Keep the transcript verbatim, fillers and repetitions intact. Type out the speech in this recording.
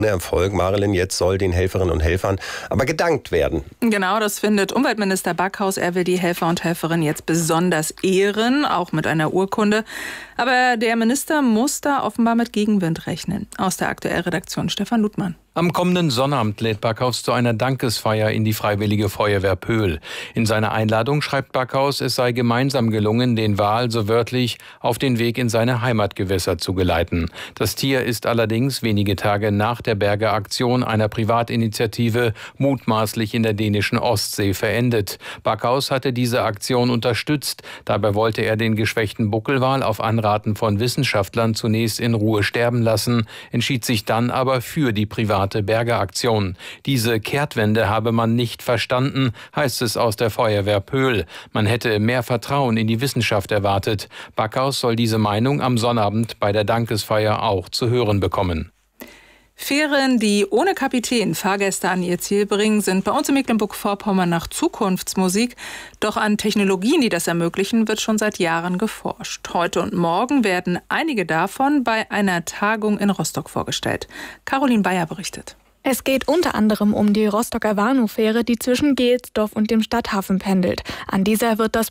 Erfolg, Marilyn, jetzt soll den Helferinnen und Helfern aber gedankt werden. Genau, das findet Umweltminister Backhaus. Er will die Helfer und Helferinnen jetzt besonders ehren, auch mit einer Urkunde. Aber der Minister muss da offenbar mit Gegenwind rechnen. Aus der Aktuell-Redaktion Stefan Ludmann. Am kommenden Sonnabend lädt Backhaus zu einer Dankesfeier in die Freiwillige Feuerwehr Pöhl. In seiner Einladung schreibt Backhaus, es sei gemeinsam gelungen, den Wal so wörtlich auf den Weg in seine Heimatgewässer zu geleiten. Das Tier ist allerdings wenige Tage nach der Bergeaktion einer Privatinitiative mutmaßlich in der dänischen Ostsee verendet. Backhaus hatte diese Aktion unterstützt. Dabei wollte er den geschwächten Buckelwal auf Anraten von Wissenschaftlern zunächst in Ruhe sterben lassen, entschied sich dann aber für die private Bergeaktion. Diese Kehrtwende habe man nicht verstanden, heißt es aus der Feuerwehr Pöhl. Man hätte mehr Vertrauen in die Wissenschaft erwartet. Backhaus soll diese Meinung am Sonnabend bei der Dankesfeier auch zu hören bekommen. Fähren, die ohne Kapitän Fahrgäste an ihr Ziel bringen, sind bei uns in Mecklenburg-Vorpommern nach Zukunftsmusik. Doch an Technologien, die das ermöglichen, wird schon seit Jahren geforscht. Heute und morgen werden einige davon bei einer Tagung in Rostock vorgestellt. Caroline Bayer berichtet. Es geht unter anderem um die Rostocker Warnow-Fähre, die zwischen Gelsdorf und dem Stadthafen pendelt. An dieser wird das